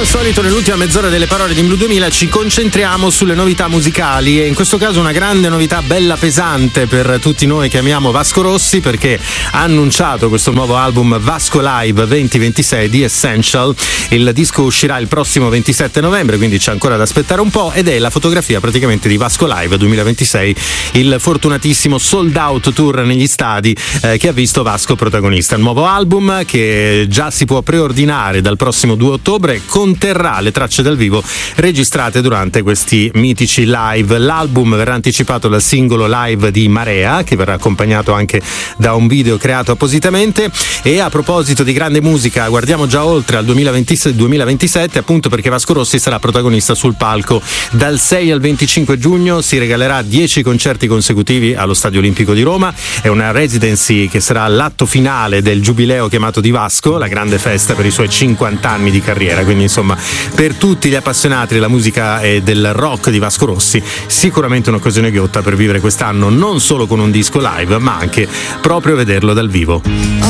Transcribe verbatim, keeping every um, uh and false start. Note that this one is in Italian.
al solito nell'ultima mezz'ora delle parole di Blu duemila ci concentriamo sulle novità musicali e in questo caso una grande novità bella pesante per tutti noi che amiamo Vasco Rossi, perché ha annunciato questo nuovo album Vasco Live venti ventisei di Essential. Il disco uscirà il prossimo ventisette novembre, quindi c'è ancora da aspettare un po', ed è la fotografia praticamente di Vasco Live duemilaventisei, il fortunatissimo sold out tour negli stadi eh, che ha visto Vasco protagonista. Il nuovo album, che già si può preordinare dal prossimo due ottobre, conterrà le tracce dal vivo registrate durante questi mitici live. L'album verrà anticipato dal singolo live di Marea, che verrà accompagnato anche da un video creato appositamente. E a proposito di grande musica, guardiamo già oltre al duemilaventisette, appunto perché Vasco Rossi sarà protagonista sul palco. Dal sei al venticinque giugno si regalerà dieci concerti consecutivi allo Stadio Olimpico di Roma. È una residency che sarà l'atto finale del giubileo chiamato di Vasco, la grande festa per i suoi cinquanta anni di carriera. Quindi insomma, per tutti gli appassionati della musica e del rock di Vasco Rossi, sicuramente un'occasione ghiotta per vivere quest'anno non solo con un disco live, ma anche proprio vederlo dal vivo.